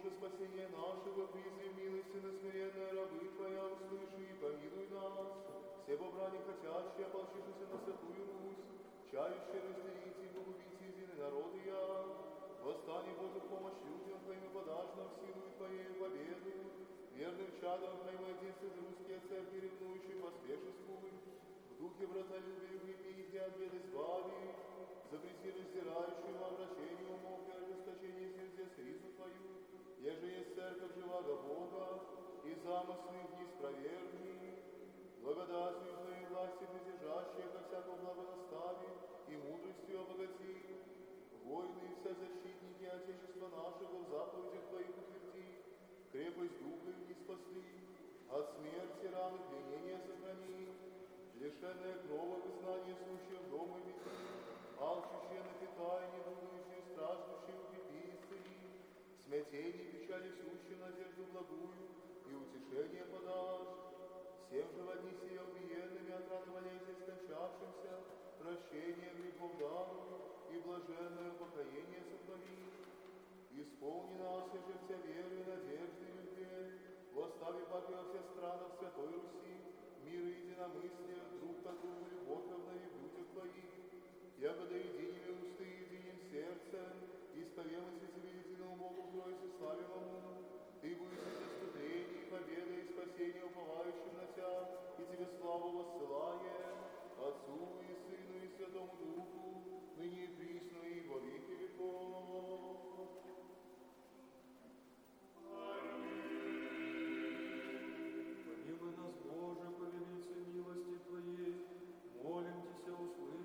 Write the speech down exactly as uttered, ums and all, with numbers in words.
Боже, спасение нашего, призи милости на смиренные рабы Твоя, услыши и помилуй нас. Все побрани хотящие, ополчившиеся на святую Русь, чающие разделить и погубить единый народ и я. Восстань, Боже, в помощь людям Твоим и подашь нам силу и Твоей победу. Верным чадом Твоим единстве русские церкви ревнующие поспешествуй. В духе братолюбия укрепи их и от бед избави. Запрети раздирающим обращению умов и ожесточение сердец ризу Твою. Еже есть церковь живаго Бога, и замыслы их не спровергни. Благодатью Твоей власти притяжащие ко всякому благонастави и мудростью обогати. Войны и все защитники Отечества нашего в заповедях Твоих утверди. Крепость духа их не спасли, от смерти раны пленения сохрани. Лишенное крови вызнание сущее в дом и веди, алчущие на питание, думающие, страждущие укрепи и исцели. Смятение, печали сущие, надежду благую и утешение подашь. Всем же в одни сие убиенными от раны болезни скончавшимся, прощение грехов даруй и блаженное упокоение сотвори. Исполни нас, и же вся веры и надежды и любви, восстави папе во всех странах Святой Руси, мир и единомыслие, друг к другу, любовь обнови в людях Твоих. Ягода единими усты и единим сердцем, исповемся Тебе единому Богу Троице славимому. Ты будешь заступление, победа и спасение уповающим на Тебя, и Тебе славу воссылаем, Отцу и Сыну и Святому Духу.